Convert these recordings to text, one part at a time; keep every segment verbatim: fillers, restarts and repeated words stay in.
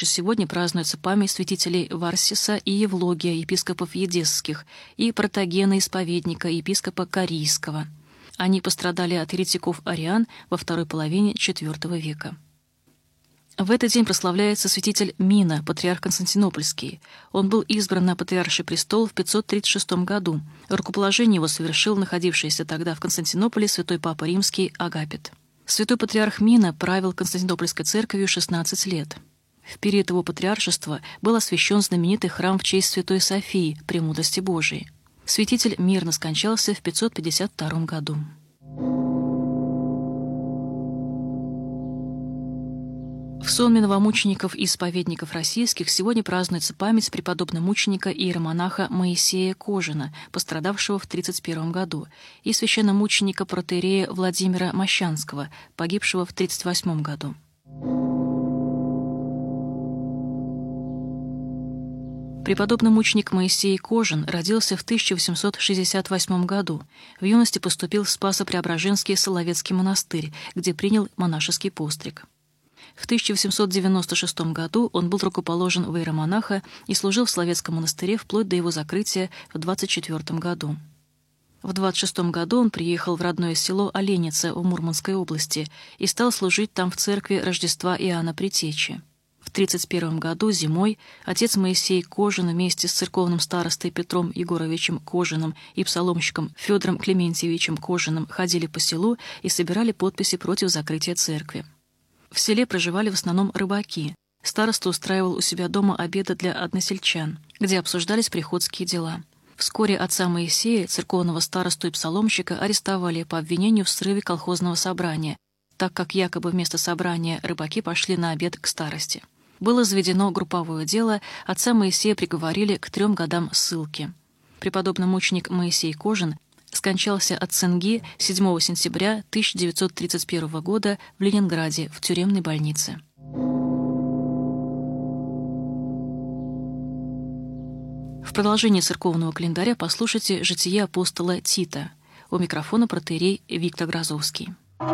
Также сегодня празднуется память святителей Варсиса и Евлогия, епископов Едесских, и Протагена, исповедника, епископа Карийского. Они пострадали от еретиков-ариан во второй половине четвёртого века. В этот день прославляется святитель Мина, патриарх Константинопольский. Он был избран на патриарший престол в пятьсот тридцать шестом году. Рукоположение его совершил находившийся тогда в Константинополе святой папа римский Агапит. Святой патриарх Мина правил Константинопольской церковью шестнадцать лет. В период его патриаршества был освящен знаменитый храм в честь святой Софии, премудрости Божией. Святитель мирно скончался в пятьсот пятьдесят втором году. В сонме новомучеников и исповедников российских сегодня празднуется память преподобного мученика и иеромонаха Моисея Кожина, пострадавшего в тридцать первом году, и священномученика протоиерея Владимира Мощанского, погибшего в тридцать восьмом году. Преподобный мученик Моисей Кожин родился в тысяча восемьсот шестьдесят восьмом году. В юности поступил в Спасо-Преображенский Соловецкий монастырь, где принял монашеский постриг. В тысяча восемьсот девяносто шестом году он был рукоположен в иеромонаха и служил в Соловецком монастыре вплоть до его закрытия в двадцать четвёртом году. В двадцать шестом году он приехал в родное село Оленица в Мурманской области и стал служить там в церкви Рождества Иоанна Предтечи. В тридцать первом году зимой отец Моисей Кожин вместе с церковным старостой Петром Егоровичем Кожиным и псаломщиком Федором Клементьевичем Кожиным ходили по селу и собирали подписи против закрытия церкви. В селе проживали в основном рыбаки. Староста устраивал у себя дома обеды для односельчан, где обсуждались приходские дела. Вскоре отца Моисея, церковного старосту и псаломщика, арестовали по обвинению в срыве колхозного собрания, так как якобы вместо собрания рыбаки пошли на обед к старости. Было заведено групповое дело, отца Моисея приговорили к трем годам ссылки. Преподобный мученик Моисей Кожин скончался от цинги седьмого сентября тысяча девятьсот тридцать первого года в Ленинграде в тюремной больнице. В продолжении церковного календаря послушайте житие апостола Тита. У микрофона протоиерей Виктор Грозовский.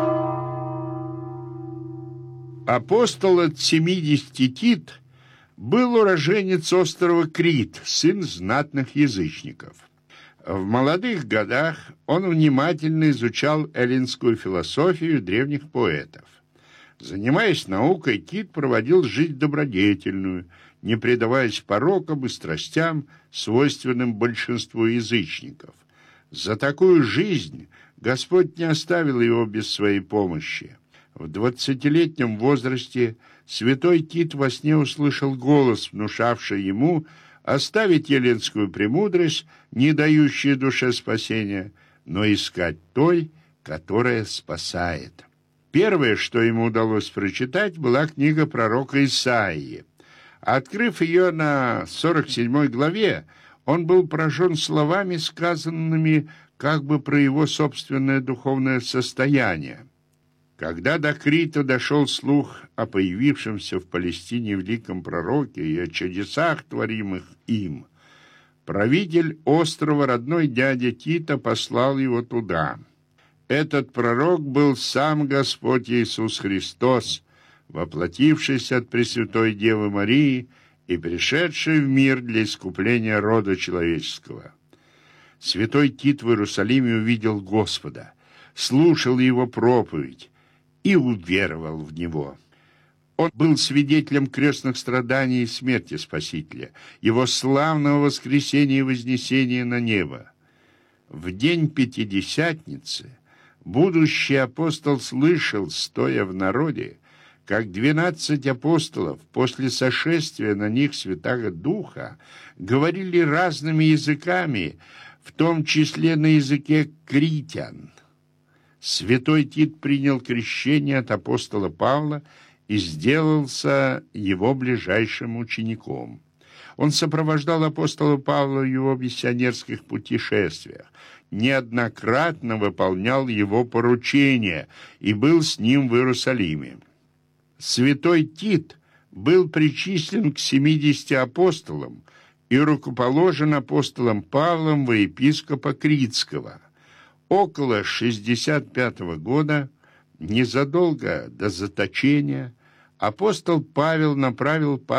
Апостол от семидесяти Тит был уроженец острова Крит, сын знатных язычников. В молодых годах он внимательно изучал эллинскую философию древних поэтов. Занимаясь наукой, Тит проводил жизнь добродетельную, не предаваясь порокам и страстям, свойственным большинству язычников. За такую жизнь Господь не оставил его без своей помощи. В двадцатилетнем возрасте святой Тит во сне услышал голос, внушавший ему оставить эллинскую премудрость, не дающую душе спасения, но искать той, которая спасает. Первое, что ему удалось прочитать, была книга пророка Исаии. Открыв ее на сорок седьмой главе, он был поражен словами, сказанными как бы про его собственное духовное состояние. Когда до Крита дошел слух о появившемся в Палестине великом пророке и о чудесах, творимых им, правитель острова, родной дядя Тита, послал его туда. Этот пророк был сам Господь Иисус Христос, воплотившийся от Пресвятой Девы Марии и пришедший в мир для искупления рода человеческого. Святой Тит в Иерусалиме увидел Господа, слушал его проповедь и уверовал в него. Он был свидетелем крестных страданий и смерти Спасителя, его славного воскресения и вознесения на небо. В день Пятидесятницы будущий апостол слышал, стоя в народе, как двенадцать апостолов после сошествия на них Святаго Духа говорили разными языками, в том числе на языке критян. Святой Тит принял крещение от апостола Павла и сделался его ближайшим учеником. Он сопровождал апостола Павла в его миссионерских путешествиях, неоднократно выполнял его поручения и был с ним в Иерусалиме. Святой Тит был причислен к семидесяти апостолам и рукоположен апостолом Павлом во епископа Критского. Около шестьдесят пятого года, незадолго до заточения, апостол Павел направил